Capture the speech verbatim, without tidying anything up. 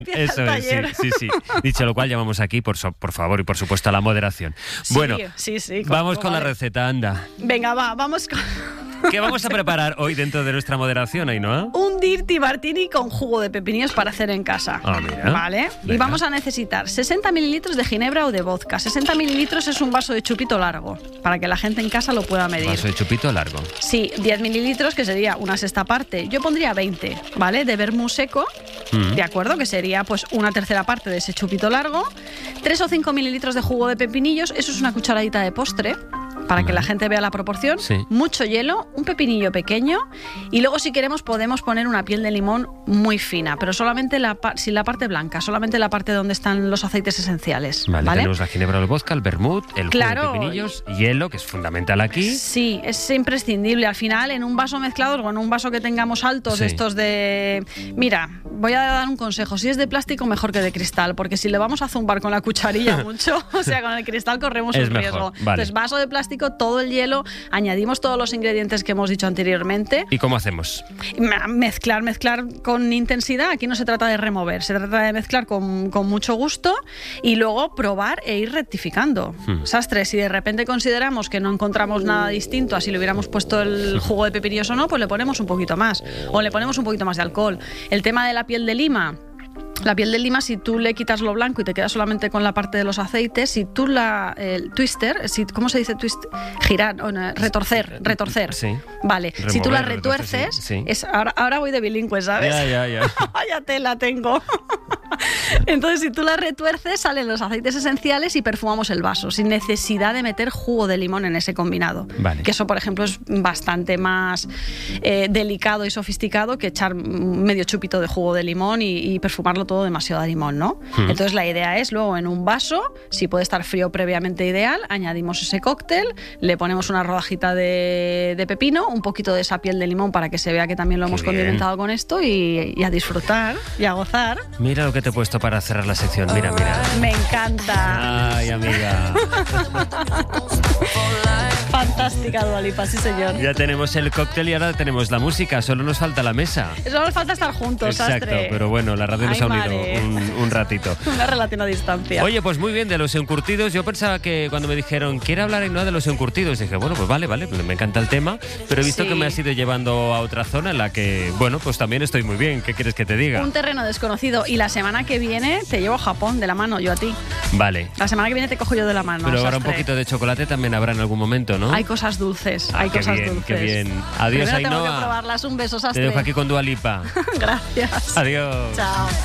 Eso es, sí, sí, sí. Dicho lo cual, llamamos aquí, por, so, por favor, y por supuesto a la moderación. Sí, bueno, sí, sí, vamos con vale. la receta, anda. Venga, va, vamos con... ¿Qué vamos a preparar hoy dentro de nuestra moderación, Ainhoa? Un Dirty Martini con jugo de pepinillos para hacer en casa. Ah, mira. Vale. Venga. Y vamos a necesitar sesenta mililitros de ginebra o de vodka. sesenta mililitros es un vaso de chupito largo, para que la gente en casa lo pueda medir. Vaso de chupito largo. Sí, diez mililitros, que sería una sexta parte. Yo pondría veinte, ¿vale? De vermú seco, Mm. ¿de acuerdo? Que sería pues una tercera parte de ese chupito largo. tres o cinco mililitros de jugo de pepinillos, eso es una cucharadita de postre, para que la gente vea la proporción. Sí. Mucho hielo, un pepinillo pequeño y luego si queremos podemos poner una piel de limón muy fina, pero solamente la, sin la parte blanca, solamente la parte donde están los aceites esenciales. Vale, ¿vale? tenemos la ginebra, el vodka, el vermut, el Claro. jugo de pepinillos, hielo, que es fundamental aquí. Sí, es imprescindible. Al final, en un vaso mezclado, bueno, un vaso que tengamos altos, Sí. estos de... Mira, voy a dar un consejo. Si es de plástico, mejor que de cristal, porque si le vamos a zumbar con la cucharilla mucho, o sea, con el cristal corremos Es un mejor, riesgo. vale. Entonces, vaso de plástico, todo el hielo, añadimos todos los ingredientes que hemos dicho anteriormente. ¿Y cómo hacemos? Mezclar, mezclar con intensidad. Aquí no se trata de remover, se trata de mezclar con, con mucho gusto y luego probar e ir rectificando. Hmm. Sastre, si de repente consideramos que no encontramos nada distinto a si le hubiéramos puesto el jugo de pepinillos o no, pues le ponemos un poquito más o le ponemos un poquito más de alcohol. El tema de la piel de lima. La piel de lima, si tú le quitas lo blanco y te quedas solamente con la parte de los aceites, si tú la... El twister, si, ¿cómo se dice twist? Girar, o no, retorcer, retorcer. Sí. Vale, Remover, si tú la retorcer, retuerces, sí, sí. Es, ahora, ahora voy de bilingüe, ¿sabes? Ya, ya, ya. Vaya tela tengo. Entonces, si tú la retuerces, salen los aceites esenciales y perfumamos el vaso, sin necesidad de meter jugo de limón en ese combinado. Vale. Que eso, por ejemplo, es bastante más eh, delicado y sofisticado que echar medio chupito de jugo de limón y, y perfumarlo todo demasiado a limón, ¿no? Hmm. Entonces, la idea es luego en un vaso, si puede estar frío previamente ideal, añadimos ese cóctel, le ponemos una rodajita de, de pepino, un poquito de esa piel de limón para que se vea que también lo Qué hemos bien. condimentado con esto y, y a disfrutar y a gozar. Mira lo que te he puesto para cerrar la sección. Mira, mira. Me encanta. Ay, amiga. Fantástica Dua Lipa, sí señor. Ya tenemos el cóctel y ahora tenemos la música. Solo nos falta la mesa. Solo nos falta estar juntos, Exacto, Sastre. pero bueno, la radio nos Ay, ha unido mare. un, un ratito. Una relación a distancia. Oye, pues muy bien, de los encurtidos. Yo pensaba que cuando me dijeron, ¿quiere hablar Ainhoa de los encurtidos? Dije, bueno, pues vale, vale, me encanta el tema, pero he visto Sí. que me has ido llevando a otra zona en la que, bueno, pues también estoy muy bien. ¿Qué quieres que te diga? Un terreno desconocido y la semana que viene te llevo a Japón de la mano, yo a ti. Vale. La semana que viene te cojo yo de la mano. Pero ahora un Sastre. poquito de chocolate también habrá en algún momento, ¿no? Hay cosas dulces, Ah, hay qué cosas bien, dulces. qué bien. Adiós, Primero tengo que Ainhoa. probarlas. Un beso, Te Sastre. dejo aquí con Dua Lipa. Gracias. Adiós. Chao.